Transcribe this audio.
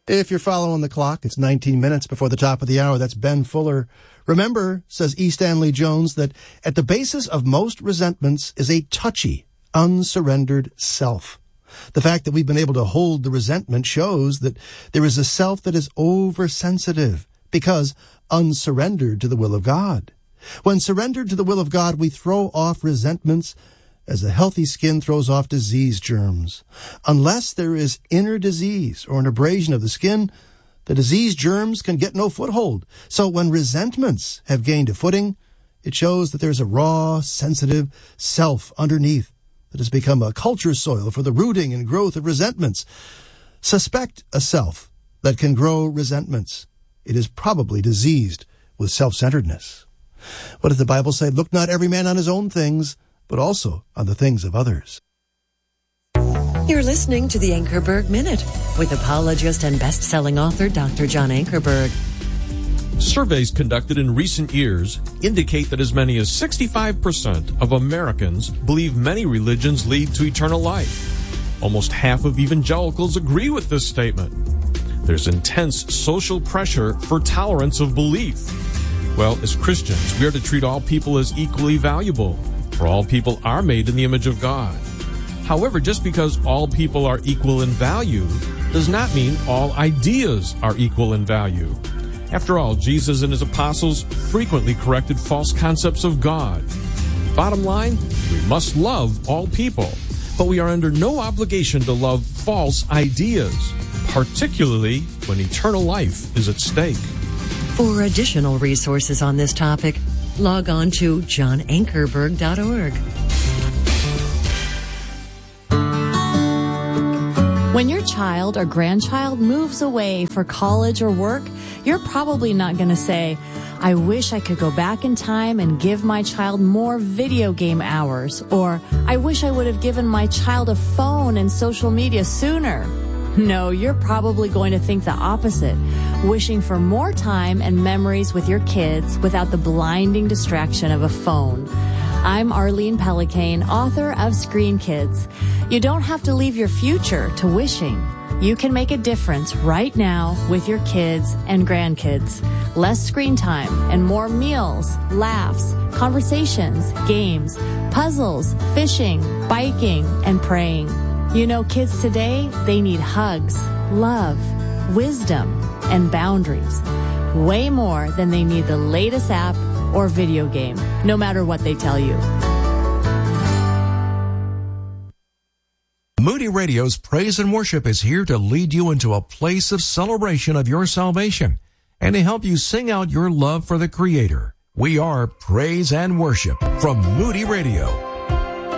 If you're following the clock, it's 19 minutes before the top of the hour. That's Ben Fuller. Remember, says E. Stanley Jones, that at the basis of most resentments is a touchy, unsurrendered self. The fact that we've been able to hold the resentment shows that there is a self that is oversensitive because unsurrendered to the will of God. When surrendered to the will of God, we throw off resentments as a healthy skin throws off disease germs. Unless there is inner disease or an abrasion of the skin, the disease germs can get no foothold. So when resentments have gained a footing, it shows that there's a raw, sensitive self underneath that has become a culture soil for the rooting and growth of resentments. Suspect a self that can grow resentments. It is probably diseased with self-centeredness. What does the Bible say? Look not every man on his own things, but also on the things of others. You're listening to the Ankerberg Minute with apologist and best-selling author Dr. John Ankerberg. Surveys conducted in recent years indicate that as many as 65% of Americans believe many religions lead to eternal life. Almost half of evangelicals agree with this statement. There's intense social pressure for tolerance of belief. Well, as Christians, we are to treat all people as equally valuable, for all people are made in the image of God. However, just because all people are equal in value does not mean all ideas are equal in value. After all, Jesus and his apostles frequently corrected false concepts of God. Bottom line, we must love all people, but we are under no obligation to love false ideas, particularly when eternal life is at stake. For additional resources on this topic, log on to johnankerberg.org. When your child or grandchild moves away for college or work, you're probably not going to say, I wish I could go back in time and give my child more video game hours, or I wish I would have given my child a phone and social media sooner. No, you're probably going to think the opposite, wishing for more time and memories with your kids without the blinding distraction of a phone. I'm Arlene Pellicane, author of Screen Kids. You don't have to leave your future to wishing. You can make a difference right now with your kids and grandkids. Less screen time and more meals, laughs, conversations, games, puzzles, fishing, biking, and praying. You know, kids today, they need hugs, love, wisdom, and boundaries. Way more than they need the latest app or video game, no matter what they tell you. Moody Radio's Praise and Worship is here to lead you into a place of celebration of your salvation and to help you sing out your love for the Creator. We are Praise and Worship from Moody Radio.